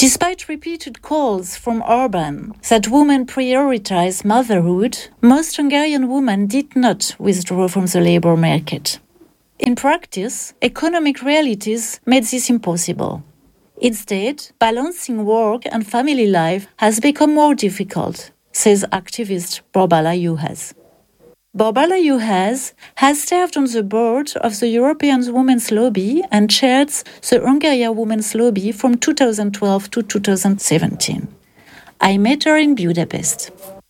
Despite repeated calls from Orban that women prioritize motherhood, most Hungarian women did not withdraw from the labour market. In practice, economic realities made this impossible. Instead, balancing work and family life has become more difficult, says activist Borbála Juhász. Borbála Juhász has served on the board of the European Women's Lobby and chaired the Hungarian Women's Lobby from 2012 to 2017. I met her in Budapest.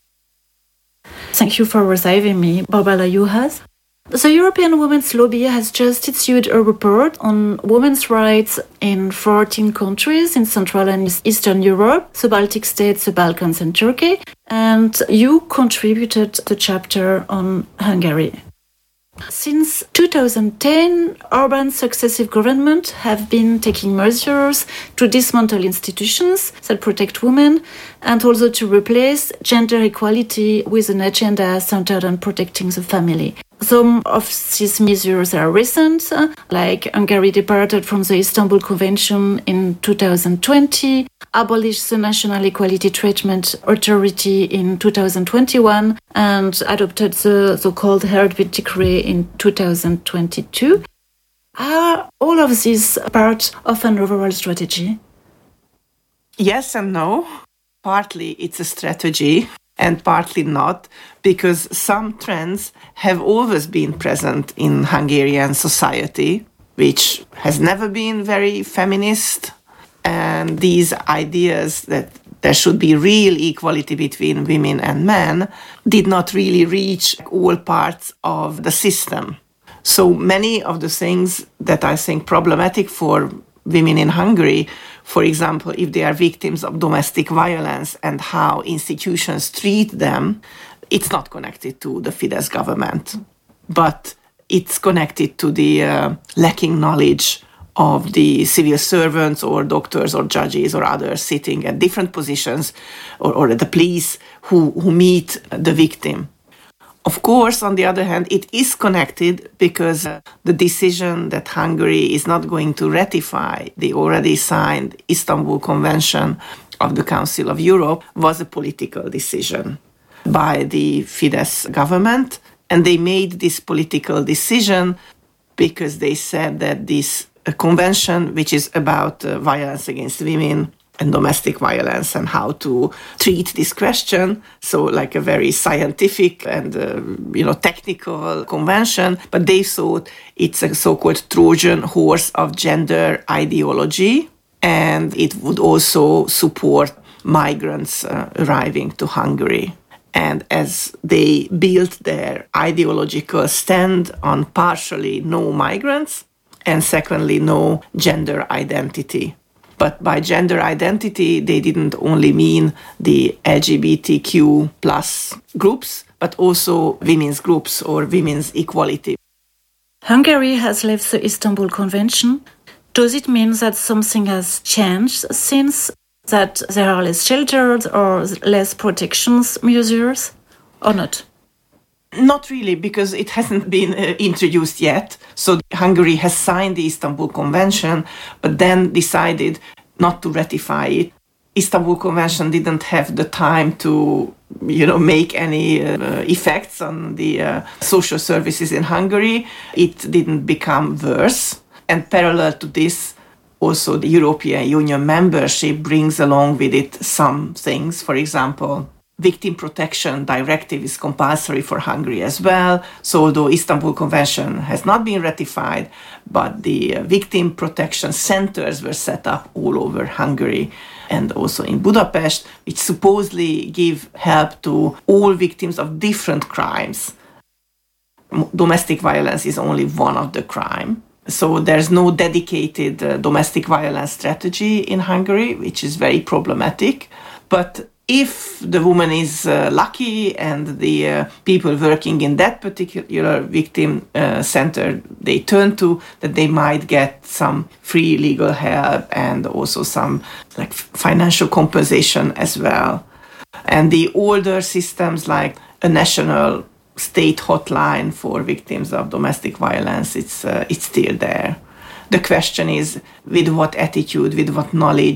Thank you for receiving me, Borbála Juhász. The European Women's Lobby has just issued a report on women's rights in 14 countries in Central and Eastern Europe, the Baltic states, the Balkans and Turkey, and you contributed the chapter on Hungary. Since 2010, Orban's successive government have been taking measures to dismantle institutions that protect women and also to replace gender equality with an agenda centered on protecting the family. Some of these measures are recent, like Hungary departed from the Istanbul Convention in 2020, abolished the National Equality Treatment Authority in 2021, and adopted the so-called Heartbeat Decree in 2022. Are all of these part of an overall strategy? Yes and no. Partly it's a strategy and partly not, because some trends have always been present in Hungarian society, which has never been very feminist. And these ideas that there should be real equality between women and men did not really reach all parts of the system. So many of the things that I think problematic for women in Hungary, for example, if they are victims of domestic violence and how institutions treat them, it's not connected to the Fidesz government, but it's connected to the lacking knowledge of the civil servants or doctors or judges or others sitting at different positions or the police who meet the victim. Of course, on the other hand, it is connected because the decision that Hungary is not going to ratify the already signed Istanbul Convention of the Council of Europe was a political decision by the Fidesz government. And they made this political decision because they said that this convention, which is about violence against women and domestic violence and how to treat this question, so like a very scientific and technical convention, but they thought it's a so-called Trojan horse of gender ideology, and it would also support migrants arriving to Hungary. And as they built their ideological stand on partially no migrants, and secondly, no gender identity. But by gender identity, they didn't only mean the LGBTQ plus groups, but also women's groups or women's equality. Hungary has left the Istanbul Convention. Does it mean that something has changed since, that there are less shelters or less protections measures, or not? Not really, because it hasn't been introduced yet. So Hungary has signed the Istanbul Convention, but then decided not to ratify it. Istanbul Convention didn't have the time to, make any effects on the social services in Hungary. It didn't become worse. And parallel to this, also the European Union membership brings along with it some things. For example, Victim Protection Directive is compulsory for Hungary as well. So although Istanbul Convention has not been ratified, but the victim protection centers were set up all over Hungary and also in Budapest, which supposedly give help to all victims of different crimes. Domestic violence is only one of the crimes. So there's no dedicated domestic violence strategy in Hungary, which is very problematic. But if the woman is lucky and the people working in that particular victim center they turn to, that they might get some free legal help and also some financial compensation as well. And the older systems like a national state hotline for victims of domestic violence, it's still there. The question is with what attitude, with what knowledge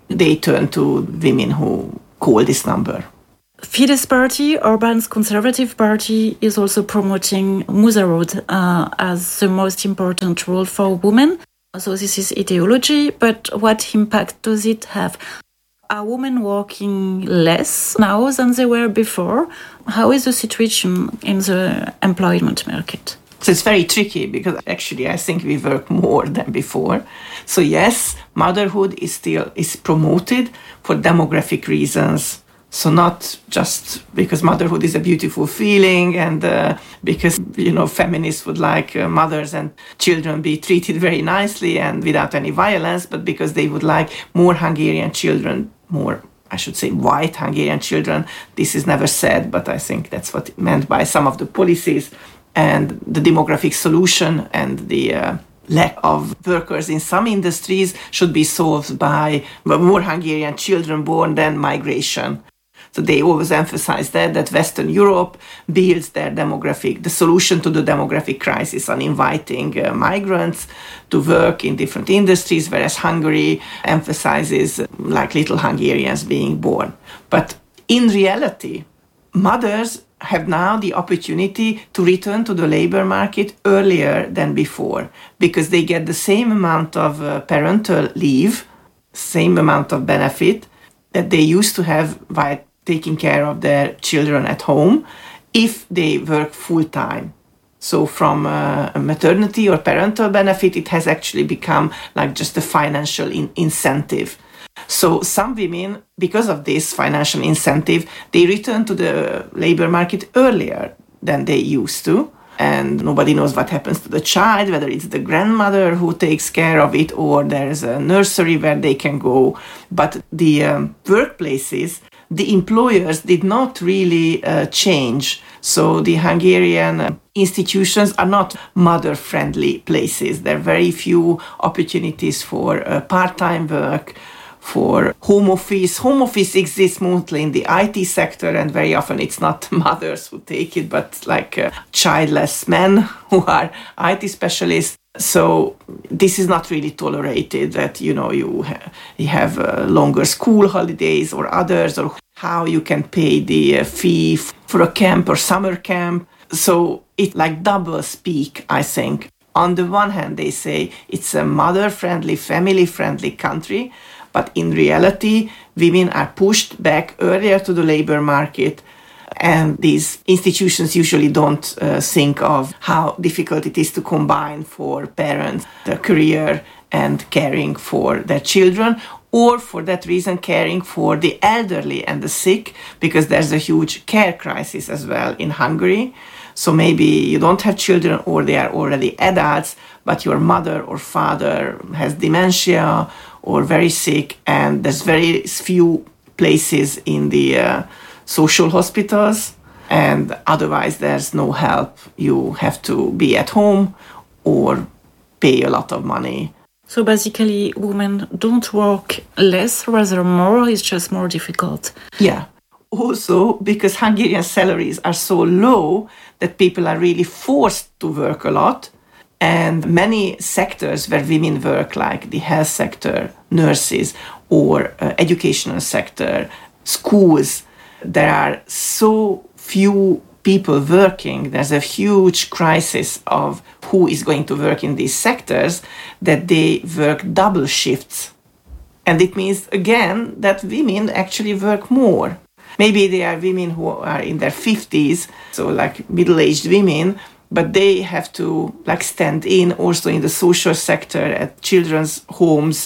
they turn to women who call this number. Fidesz party, Orban's conservative party, is also promoting motherhood as the most important role for women. So this is ideology, but what impact does it have? Are women working less now than they were before? How is the situation in the employment market? So it's very tricky because actually I think we work more than before. So yes, motherhood is promoted for demographic reasons. So not just because motherhood is a beautiful feeling and because, feminists would like mothers and children be treated very nicely and without any violence, but because they would like more Hungarian children, more, I should say, white Hungarian children. This is never said, but I think that's what it meant by some of the policies. And the demographic solution and the lack of workers in some industries should be solved by more Hungarian children born than migration. So they always emphasize that Western Europe builds the solution to the demographic crisis on inviting migrants to work in different industries, whereas Hungary emphasizes like little Hungarians being born. But in reality, mothers have now the opportunity to return to the labor market earlier than before because they get the same amount of parental leave, same amount of benefit that they used to have by taking care of their children at home if they work full-time. So from a maternity or parental benefit, it has actually become like just a financial incentive. So some women, because of this financial incentive, they return to the labor market earlier than they used to. And nobody knows what happens to the child, whether it's the grandmother who takes care of it or there's a nursery where they can go. But the workplaces, the employers did not really change. So the Hungarian institutions are not mother-friendly places. There are very few opportunities for part-time work, for home office. Home office exists mostly in the IT sector, and very often it's not mothers who take it, but like childless men who are IT specialists. So this is not really tolerated that, you have longer school holidays or others, or how you can pay the fee for a camp or summer camp. So it like double speak, I think. On the one hand, they say it's a mother-friendly, family-friendly country, but in reality, women are pushed back earlier to the labor market. And these institutions usually don't think of how difficult it is to combine for parents the career and caring for their children, or for that reason caring for the elderly and the sick, because there's a huge care crisis as well in Hungary. So maybe you don't have children or they are already adults, but your mother or father has dementia or very sick, and there's very few places in the social hospitals, and otherwise there's no help. You have to be at home or pay a lot of money. So basically, women don't work less, rather more. It's just more difficult. Yeah. Also, because Hungarian salaries are so low that people are really forced to work a lot. And many sectors where women work, like the health sector, nurses, or educational sector, schools, there are so few people working. There's a huge crisis of who is going to work in these sectors that they work double shifts. And it means, again, that women actually work more. Maybe they are women who are in their 50s, so like middle-aged women, but they have to like stand in also in the social sector at children's homes.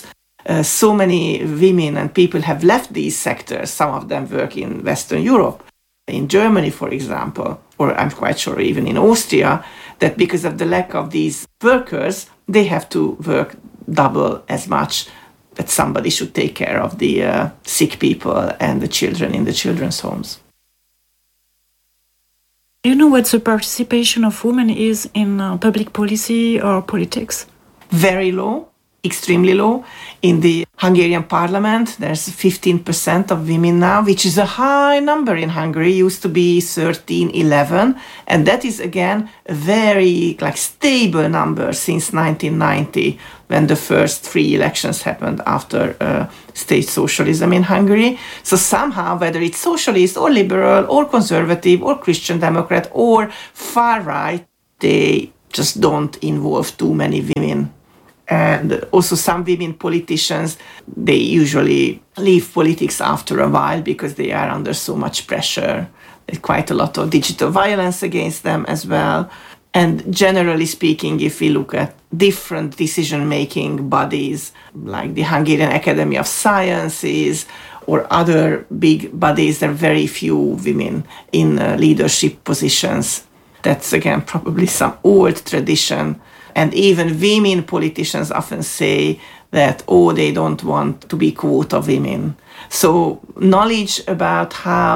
So many women and people have left these sectors. Some of them work in Western Europe, in Germany, for example, or I'm quite sure even in Austria, that because of the lack of these workers, they have to work double as much, that somebody should take care of the sick people and the children in the children's homes. Do you know what the participation of women is in public policy or politics? Very low. extremely low. In the Hungarian parliament, there's 15% of women now, which is a high number in Hungary. It used to be 13, 11. And that is, again, a very stable number since 1990, when the first free elections happened after state socialism in Hungary. So somehow, whether it's socialist or liberal or conservative or Christian Democrat or far right, they just don't involve too many women. And also some women politicians, they usually leave politics after a while because they are under so much pressure. There's quite a lot of digital violence against them as well. And generally speaking, if we look at different decision-making bodies, like the Hungarian Academy of Sciences or other big bodies, there are very few women in leadership positions. That's, again, probably some old tradition. And even women politicians often say that, they don't want to be quota women. So knowledge about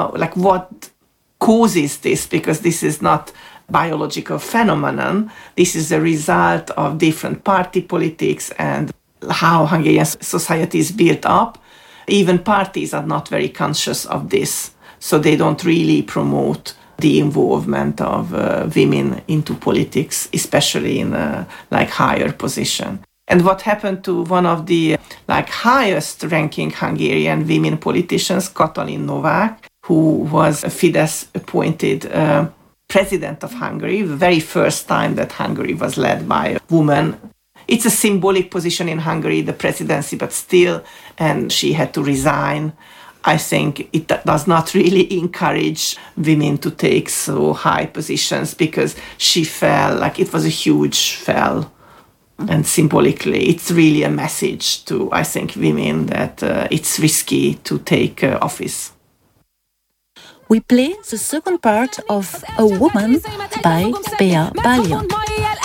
what causes this, because this is not biological phenomenon, this is a result of different party politics and how Hungarian society is built up. Even parties are not very conscious of this, so they don't really promote the involvement of women into politics, especially in higher position. And what happened to one of the highest ranking Hungarian women politicians, Katalin Novák, who was a Fidesz appointed president of Hungary, the very first time that Hungary was led by a woman. It's a symbolic position in Hungary, the presidency, but still, and she had to resign. I think it does not really encourage women to take so high positions because she fell, it was a huge fall. And symbolically, it's really a message to, I think, women that it's risky to take office. We play the second part of A Woman by Bea Balian.